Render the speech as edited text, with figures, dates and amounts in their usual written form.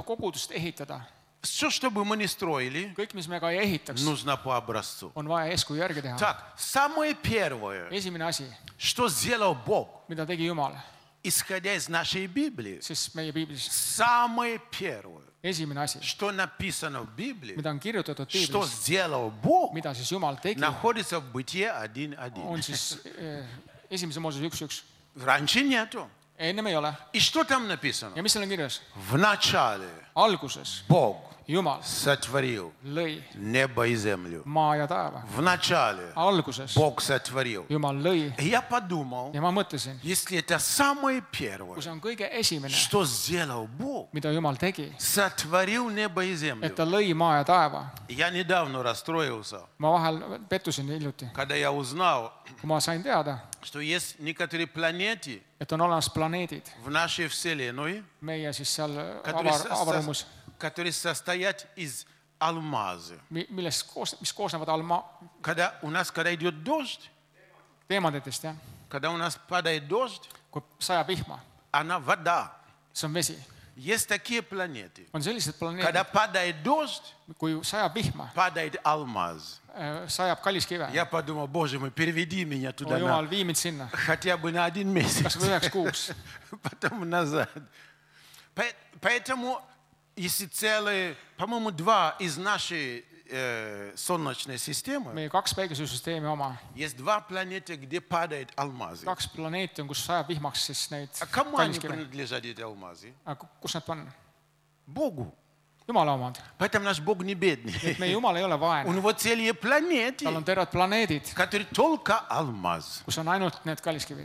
kogudust ehitada, Все, что бы мы ни строили, kõik, mis me ka ei ehitaks, нужно по образцу. on vaja eeskuju järgi teha. Так, самое первое, Esimene asi, что сделал Бог, mida tegi Jumal, исходя из нашей Библии, siis meie piiblis самое первое, esimene asi, что написано в Библии, mida on kirjutatud что piiblis, сделал Бог, mida siis Jumal tegi, находится в Бытие 1:1. on siis esimese Moosese 1:1. Раньше нету. Ennem ei ole. И что там написано? Ja mis seal on kirjas? В начале Alguses Бог Jumal сотворил lõi небо и землю. maa ja taeva. В начале Alguses Бог сотворил. Jumal lõi И я подумал, ja ma mõtlesin, если это самое kui первое, see on kõige esimene, что сделал Бог, mida Jumal tegi, сотворил небо и et землю. ta lõi maa ja taeva. Я недавно расстроился, Ma vahel pettusin hiljuti, когда я узнал, kui ma sain teada, что есть некоторые планеты et on olemas planeedid в нашей Вселенной, meie siis seal которые avaruumus, состоят из алмаза. mis koosnevad Когда идет дождь, teemantidest, jah. когда у нас падает дождь, Kui sajab vihma, она вода. see on vesi. Есть такие планеты. On sellised Когда planeedid, падает дождь, kui sajab vihma, падает алмаз. sajab kalliskive. Я подумал, Боже мой, переведи меня туда Jumal, vii mind sinna, хотя бы на 1 месяц. kas või 1 kuuks. Потом назад. Поэтому, если целые, по-моему, 2 из нашей Солнечной системы, Meie 2 päikesesüsteemi oma, есть 2 планеты, где падают алмазы. 2 planeeti on, kus sajab vihmaks siis neid А кому они kalliskive. принадлежат, эти алмазы? Aga kus nad panna? Богу. Jumala omad. Поэтому наш Бог не бедный. Et meie Jumal ei ole У vaene. него целые планеты, Tal on terved planeedid, которые только алмаз. kus on ainult need kalliskivid.